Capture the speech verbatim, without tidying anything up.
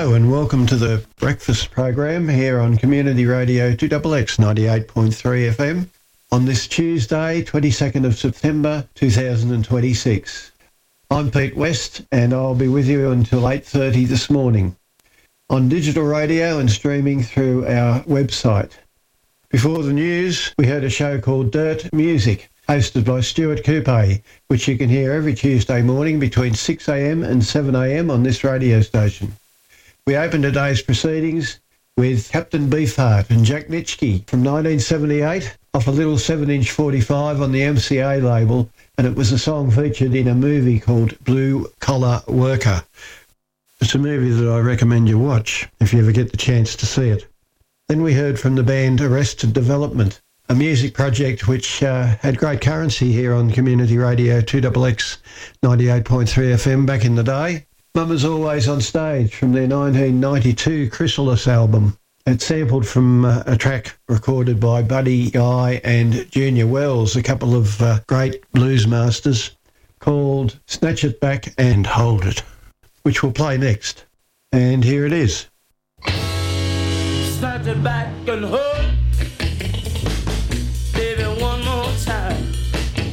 Hello and welcome to the breakfast program here on Community Radio two X X ninety-eight point three F M on this Tuesday, twenty-second of September two thousand twenty-six. I'm Pete West and I'll be with you until eight thirty this morning on digital radio and streaming through our website. Before the news, we heard a show called Dirt Music, hosted by Stuart Coupe, which you can hear every Tuesday morning between six a m and seven a m on this radio station. We opened today's proceedings with Captain Beefheart and Jack Nitschke from nineteen seventy-eight off a little seven inch forty-five on the M C A label, and it was a song featured in a movie called Blue Collar Worker. It's a movie that I recommend you watch if you ever get the chance to see it. Then we heard from the band Arrested Development, a music project which uh, had great currency here on Community Radio two X X ninety-eight point three F M back in the day. Mama's Always on Stage from their nineteen ninety-two Chrysalis album. It sampled from uh, a track recorded by Buddy Guy and Junior Wells, a couple of uh, great blues masters, called Snatch It Back and Hold It, which we'll play next. And here it is. Snatch it back and hold